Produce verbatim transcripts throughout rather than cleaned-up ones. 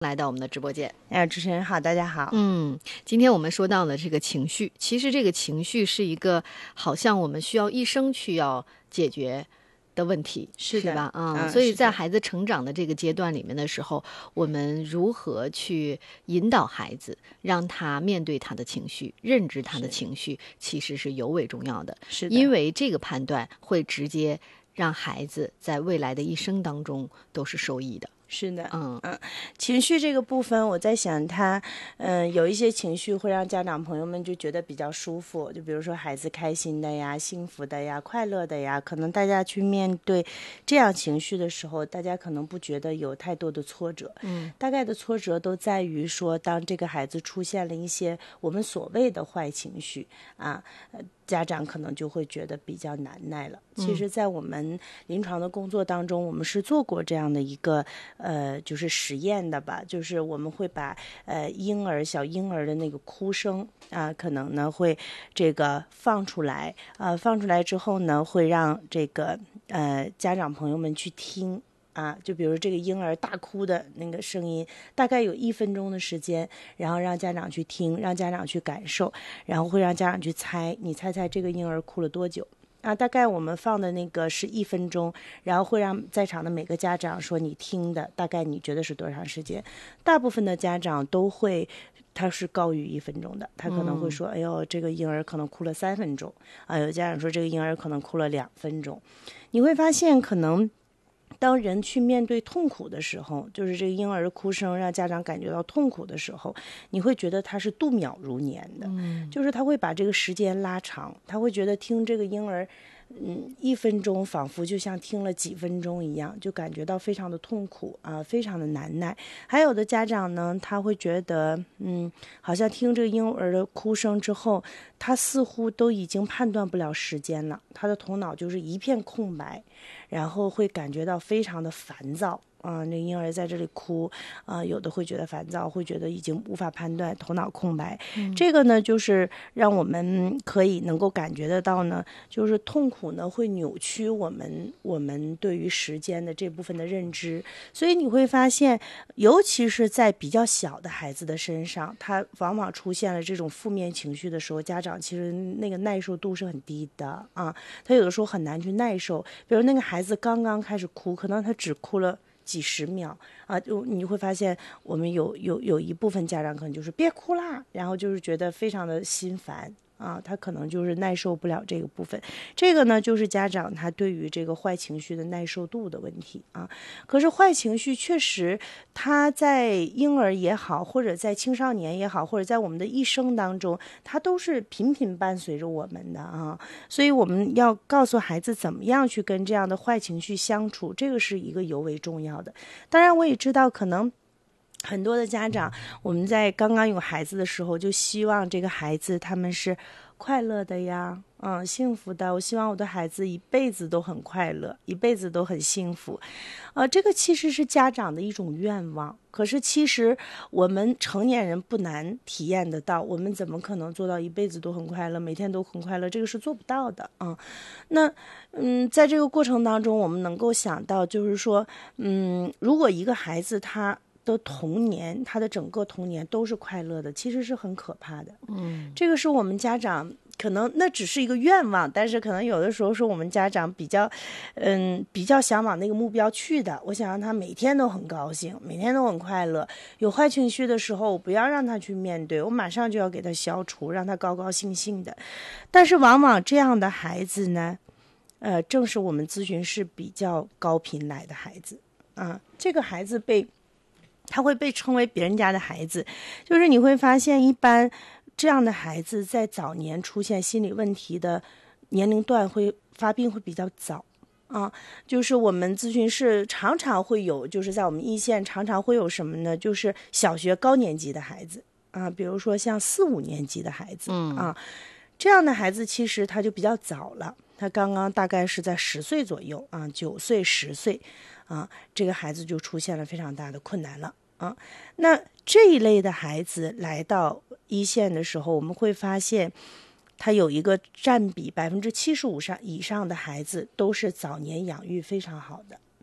来到我们的直播间。 哎，主持人好，大家好。 嗯，今天我们说到了这个情绪，其实这个情绪是一个好像我们需要一生去要解决的问题， 是的， 是吧？嗯， 嗯所以在孩子成长的这个阶段里面的时候，我们如何去引导孩子，让他面对他的情绪，认知他的情绪，其实是尤为重要的。 是的， 因为这个判断会直接让孩子在未来的一生当中都是受益的。 是的， 嗯嗯，情绪这个部分，我在想他，嗯，有一些情绪会让家长朋友们就觉得比较舒服，就比如说孩子开心的呀、幸福的呀、快乐的呀，可能大家去面对这样情绪的时候，大家可能不觉得有太多的挫折， 嗯， 大概的挫折都在于说，当这个孩子出现了一些我们所谓的坏情绪啊，呃家长可能就会觉得比较难耐了。其实在我们临床的工作当中，我们是做过这样的一个呃就是实验的吧，就是我们会把呃婴儿小婴儿的那个哭声啊、可能呢会这个放出来啊、放出来之后呢，会让这个呃家长朋友们去听啊，就比如这个婴儿大哭的那个声音，大概有一分钟的时间，然后让家长去听，让家长去感受，然后会让家长去猜，你猜猜这个婴儿哭了多久啊？大概我们放的那个是一分钟，然后会让在场的每个家长说你听的大概你觉得是多长时间？大部分的家长都会。他是高于一分钟的，他可能会说：“嗯、哎呦，这个婴儿可能哭了三分钟。”啊，有家长说这个婴儿可能哭了两分钟。你会发现，可能当人去面对痛苦的时候，就是这个婴儿的哭声让家长感觉到痛苦的时候，你会觉得他是度秒如年的，嗯，就是他会把这个时间拉长，他会觉得听这个婴儿。嗯，一分钟仿佛就像听了几分钟一样，就感觉到非常的痛苦啊，非常的难耐。还有的家长呢，他会觉得，嗯，好像听这个婴儿的哭声之后，他似乎都已经判断不了时间了，他的头脑就是一片空白，然后会感觉到非常的烦躁。啊、呃，那婴儿在这里哭，啊、呃，有的会觉得烦躁，会觉得已经无法判断，头脑空白。嗯、这个呢，就是让我们可以能够感觉得到呢，就是痛苦呢会扭曲我们我们对于时间的这部分的认知。所以你会发现，尤其是在比较小的孩子的身上，他往往出现了这种负面情绪的时候，家长其实那个耐受度是很低的啊，他有的时候很难去耐受。比如那个孩子刚刚开始哭，可能他只哭了几十秒啊，就你会发现我们有有有一部分家长可能就是别哭啦，然后就是觉得非常的心烦啊，他可能就是耐受不了这个部分。这个呢，就是家长他对于这个坏情绪的耐受度的问题啊。可是坏情绪确实，他在婴儿也好，或者在青少年也好，或者在我们的一生当中，它都是频频伴随着我们的啊。所以我们要告诉孩子怎么样去跟这样的坏情绪相处，这个是一个尤为重要的。当然，我也知道可能。很多的家长，我们在刚刚有孩子的时候，就希望这个孩子他们是快乐的呀，嗯，幸福的。我希望我的孩子一辈子都很快乐，一辈子都很幸福。呃，这个其实是家长的一种愿望，可是其实我们成年人不难体验得到，我们怎么可能做到一辈子都很快乐，每天都很快乐？这个是做不到的啊、嗯。那嗯，在这个过程当中，我们能够想到，就是说，嗯，如果一个孩子他的童年，他的整个童年都是快乐的，其实是很可怕的。嗯，这个是我们家长可能那只是一个愿望，但是可能有的时候是我们家长比较，嗯，比较想往那个目标去的。我想让他每天都很高兴，每天都很快乐。有坏情绪的时候，我不要让他去面对，我马上就要给他消除，让他高高兴兴的。但是往往这样的孩子呢，呃，正是我们咨询室比较高频来的孩子啊。这个孩子被。他会被称为别人家的孩子，就是你会发现一般这样的孩子在早年出现心理问题的年龄段会发病会比较早啊。就是我们咨询室常常会有，就是在我们一线常常会有什么呢？就是小学高年级的孩子啊，比如说像四五年级的孩子啊，这样的孩子其实他就比较早了，他刚刚大概是在十岁左右啊，九岁十岁啊，这个孩子就出现了非常大的困难了。啊，那这一类的孩子来到一线的时候，我们会发现，他有一个占比百分之七十五上以上的孩子都是早年养育非常好的，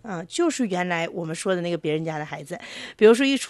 啊，就是原来我们说的那个别人家的孩子，比如说一出